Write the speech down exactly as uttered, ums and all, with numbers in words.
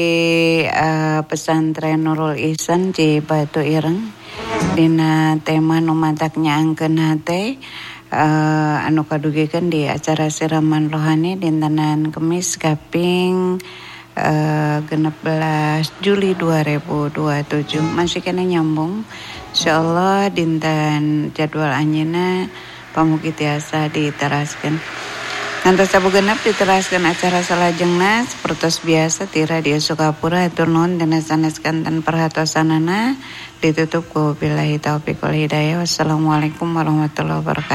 uh, pesantren Nurul Ihsan di Batu Ireng dina tema nu matak nyaangkeun hate uh, anu kadugikeun di acara siraman rohani dintenan Kemis kaping uh, genep belas Juli dua ribu dua puluh tujuh masih kena nyambung insyaallah dinten jadwal anjeunna pamugi tiasa diteraskeun. Ngantos sabu genep diteraskeun acara salajengna sapertos biasa ti Radio Sukapura atur nuhun dina sanes kanten perhatosanana ditutup ku billahi taufiq wal hidayah. Wassalamualaikum warahmatullahi wabarakatuh.